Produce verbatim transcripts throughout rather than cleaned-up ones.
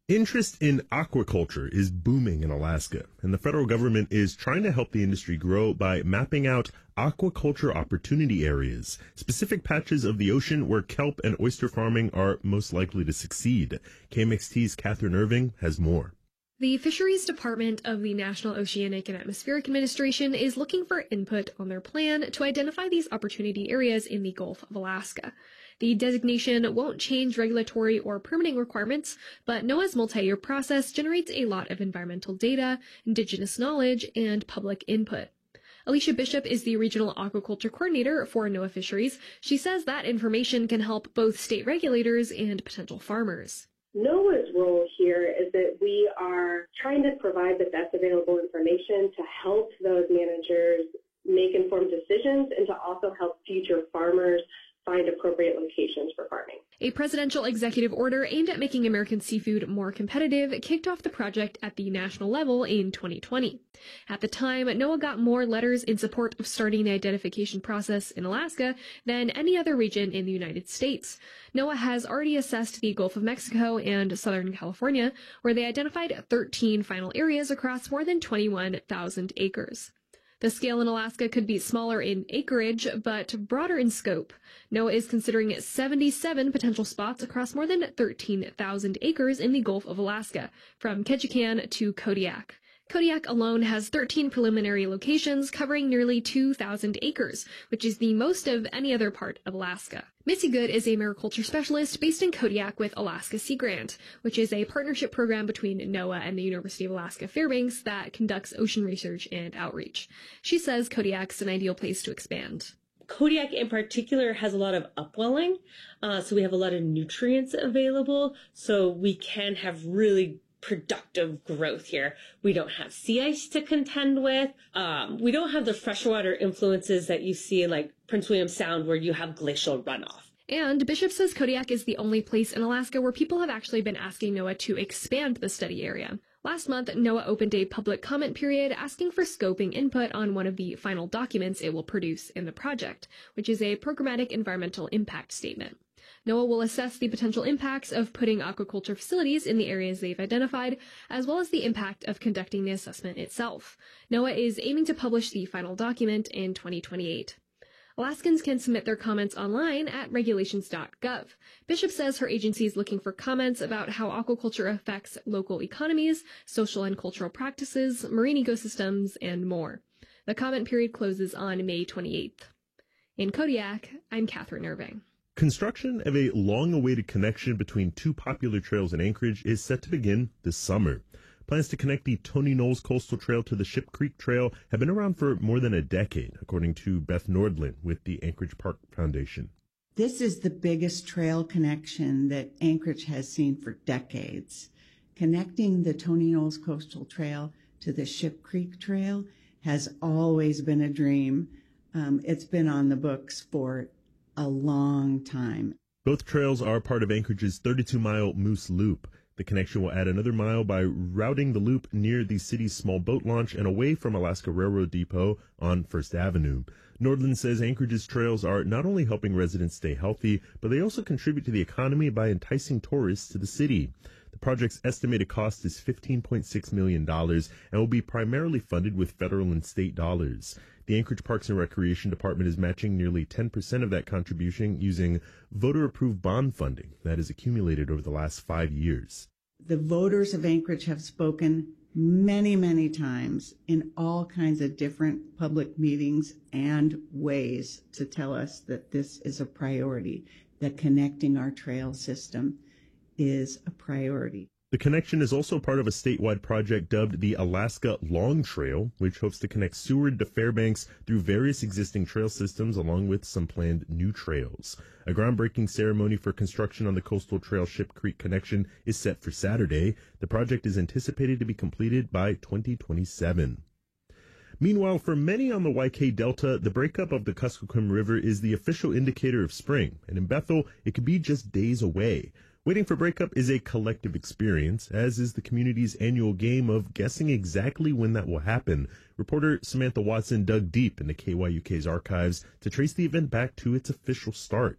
Interest in aquaculture is booming in Alaska, and the federal government is trying to help the industry grow by mapping out aquaculture opportunity areas, specific patches of the ocean where kelp and oyster farming are most likely to succeed. K M X T's Catherine Irving has more. The Fisheries Department of the National Oceanic and Atmospheric Administration is looking for input on their plan to identify these opportunity areas in the Gulf of Alaska. The designation won't change regulatory or permitting requirements, but NOAA's multi-year process generates a lot of environmental data, indigenous knowledge, and public input. Alicia Bishop is the Regional Aquaculture Coordinator for NOAA Fisheries. She says that information can help both state regulators and potential farmers. NOAA's role here is that we are trying to provide the best available information to help those managers make informed decisions and to also help future farmers find appropriate locations for farming. A presidential executive order aimed at making American seafood more competitive kicked off the project at the national level in twenty twenty. At the time, NOAA got more letters in support of starting the identification process in Alaska than any other region in the United States. NOAA has already assessed the Gulf of Mexico and Southern California, where they identified thirteen final areas across more than twenty-one thousand acres. The scale in Alaska could be smaller in acreage, but broader in scope. NOAA is considering seventy-seven potential spots across more than thirteen thousand acres in the Gulf of Alaska, from Ketchikan to Kodiak. Kodiak alone has thirteen preliminary locations covering nearly two thousand acres, which is the most of any other part of Alaska. Missy Good is a mariculture specialist based in Kodiak with Alaska Sea Grant, which is a partnership program between NOAA and the University of Alaska Fairbanks that conducts ocean research and outreach. She says Kodiak's an ideal place to expand. Kodiak in particular has a lot of upwelling, uh, so we have a lot of nutrients available, so we can have really productive growth here. We don't have sea ice to contend with. Um, we don't have the freshwater influences that you see in like Prince William Sound where you have glacial runoff. And Bishop says Kodiak is the only place in Alaska where people have actually been asking NOAA to expand the study area. Last month, NOAA opened a public comment period asking for scoping input on one of the final documents it will produce in the project, which is a programmatic environmental impact statement. NOAA will assess the potential impacts of putting aquaculture facilities in the areas they've identified, as well as the impact of conducting the assessment itself. NOAA is aiming to publish the final document in twenty twenty-eight. Alaskans can submit their comments online at regulations dot gov. Bishop says her agency is looking for comments about how aquaculture affects local economies, social and cultural practices, marine ecosystems, and more. The comment period closes on May twenty-eighth. In Kodiak, I'm Catherine Irving. Construction of a long-awaited connection between two popular trails in Anchorage is set to begin this summer. Plans to connect the Tony Knowles Coastal Trail to the Ship Creek Trail have been around for more than a decade, according to Beth Nordlund with the Anchorage Park Foundation. This is the biggest trail connection that Anchorage has seen for decades. Connecting the Tony Knowles Coastal Trail to the Ship Creek Trail has always been a dream. Um, it's been on the books for a long time. Both trails are part of Anchorage's thirty-two mile Moose Loop. The connection will add another mile by routing the loop near the city's small boat launch and away from Alaska Railroad Depot on First Avenue. Nordlund says Anchorage's trails are not only helping residents stay healthy, but they also contribute to the economy by enticing tourists to the city. The project's estimated cost is fifteen point six million dollars and will be primarily funded with federal and state dollars. The Anchorage Parks and Recreation Department is matching nearly ten percent of that contribution using voter-approved bond funding that has accumulated over the last five years. The voters of Anchorage have spoken many, many times in all kinds of different public meetings and ways to tell us that this is a priority, that connecting our trail system is a priority. The connection is also part of a statewide project dubbed the Alaska Long Trail, which hopes to connect Seward to Fairbanks through various existing trail systems along with some planned new trails. A groundbreaking ceremony for construction on the Coastal Trail Ship Creek connection is set for Saturday. The project is anticipated to be completed by twenty twenty-seven. Meanwhile, for many on the Y K Delta, the breakup of the Kuskokwim River is the official indicator of spring, and in Bethel, it could be just days away. Waiting for breakup is a collective experience, as is the community's annual game of guessing exactly when that will happen. Reporter Samantha Watson dug deep into K Y U K's archives to trace the event back to its official start.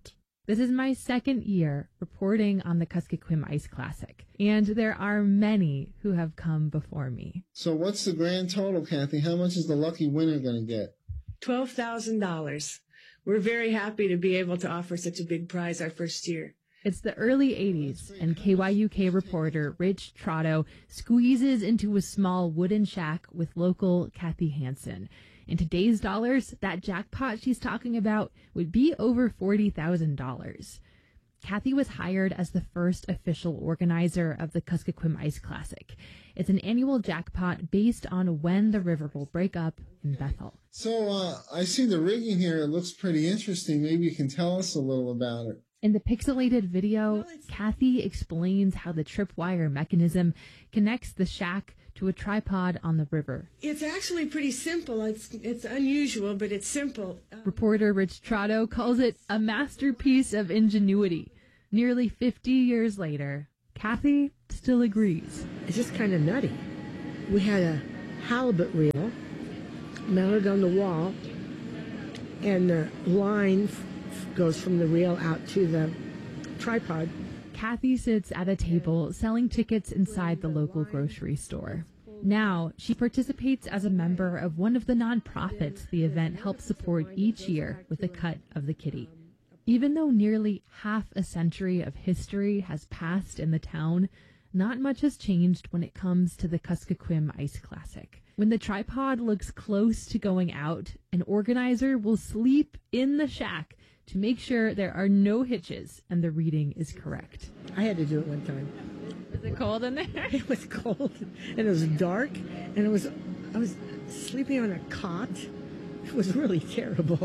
This is my second year reporting on the Kuskokwim Ice Classic, and there are many who have come before me. So what's the grand total, Kathy? How much is the lucky winner going to get? twelve thousand dollars. We're very happy to be able to offer such a big prize our first year. It's the early eighties, and K Y U K reporter Rich Trotto squeezes into a small wooden shack with local Kathy Hansen. In today's dollars, that jackpot she's talking about would be over forty thousand dollars. Kathy was hired as the first official organizer of the Kuskokwim Ice Classic. It's an annual jackpot based on when the river will break up in Bethel. So uh, I see the rigging here. It looks pretty interesting. Maybe you can tell us a little about it. In the pixelated video, Kathy explains how the tripwire mechanism connects the shack to a tripod on the river. It's actually pretty simple. It's it's unusual, but it's simple. Reporter Rich Trotto calls it a masterpiece of ingenuity. Nearly fifty years later, Kathy still agrees. It's just kind of nutty. We had a halibut reel mounted on the wall, and the line f- goes from the reel out to the tripod. Kathy sits at a table selling tickets inside the local grocery store. Now, she participates as a member of one of the nonprofits the event helps support each year with a cut of the kitty. Even though nearly half a century of history has passed in the town, not much has changed when it comes to the Kuskokwim Ice Classic. When the tripod looks close to going out, an organizer will sleep in the shack to make sure there are no hitches and the reading is correct. I had to do it one time. Is it cold in there? It was cold, and it was dark, and it was, I was sleeping on a cot. It was really terrible.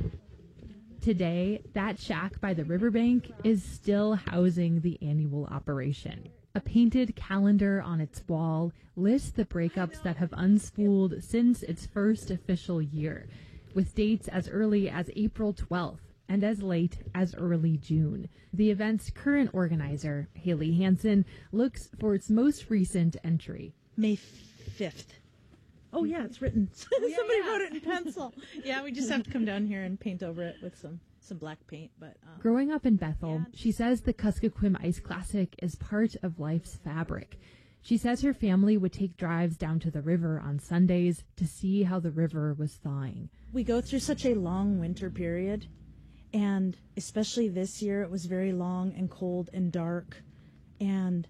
Today, that shack by the riverbank is still housing the annual operation. A painted calendar on its wall lists the breakups that have unspooled since its first official year, with dates as early as April twelfth and as late as early June. The event's current organizer, Haley Hansen, looks for its most recent entry. May fifth. Oh, yeah, it's written. Oh, yeah, Somebody yeah. wrote it in pencil. Yeah, we just have to come down here and paint over it with some, some black paint. But um, Growing up in Bethel, yeah. she says the Kuskokwim Ice Classic is part of life's fabric. She says her family would take drives down to the river on Sundays to see how the river was thawing. We go through such a long winter period, and especially this year, it was very long and cold and dark. And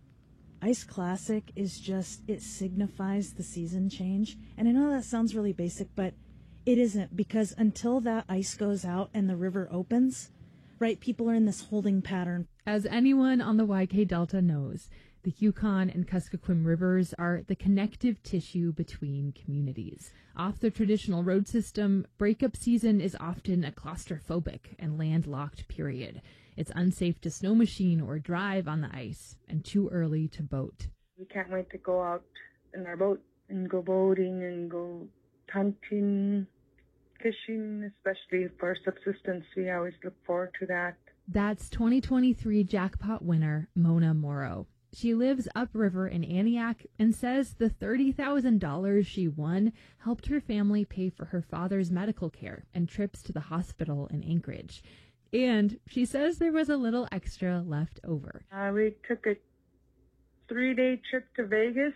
Ice Classic is just, it signifies the season change. And I know that sounds really basic, but it isn't, because until that ice goes out and the river opens, right, people are in this holding pattern. As anyone on the Y K Delta knows, the Yukon and Kuskokwim rivers are the connective tissue between communities. Off the traditional road system, breakup season is often a claustrophobic and landlocked period. It's unsafe to snow machine or drive on the ice, and too early to boat. We can't wait to go out in our boat and go boating and go hunting, fishing, especially for subsistence. We always look forward to that. That's twenty twenty-three jackpot winner Mona Morrow. She lives upriver in Aniak and says the thirty thousand dollars she won helped her family pay for her father's medical care and trips to the hospital in Anchorage. And she says there was a little extra left over. Uh, we took a three-day trip to Vegas.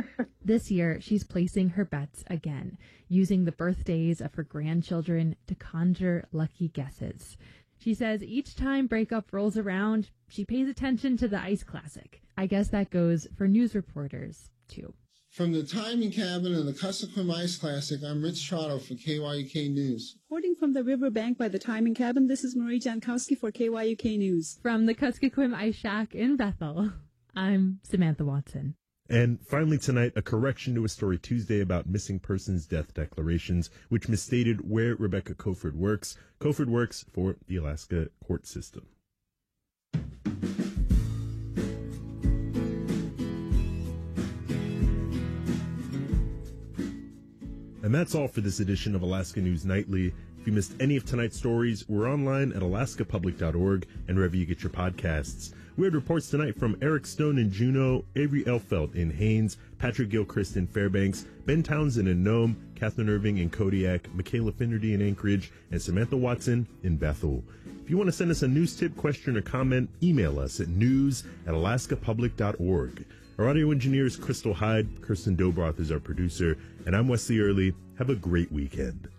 This year, she's placing her bets again, using the birthdays of her grandchildren to conjure lucky guesses. She says each time breakup rolls around, she pays attention to the Ice Classic. I guess that goes for news reporters, too. From the timing cabin of the Kuskokwim Ice Classic, I'm Rich Trotto for K Y U K News. Reporting from the riverbank by the timing cabin, this is Marie Jankowski for K Y U K News. From the Kuskokwim Ice Shack in Bethel, I'm Samantha Watson. And finally tonight, a correction to a story Tuesday about missing persons death declarations, which misstated where Rebecca Koford works. Koford works for the Alaska court system. And that's all for this edition of Alaska News Nightly. If you missed any of tonight's stories, we're online at alaska public dot org and wherever you get your podcasts. We had reports tonight from Eric Stone in Juneau, Avery Elfelt in Haines, Patrick Gilchrist in Fairbanks, Ben Townsend in Nome, Catherine Irving in Kodiak, Michaela Finnerty in Anchorage, and Samantha Watson in Bethel. If you want to send us a news tip, question, or comment, email us at news at alaska public dot org. Our audio engineer is Crystal Hyde. Kirsten Dobroth is our producer. And I'm Wesley Early. Have a great weekend.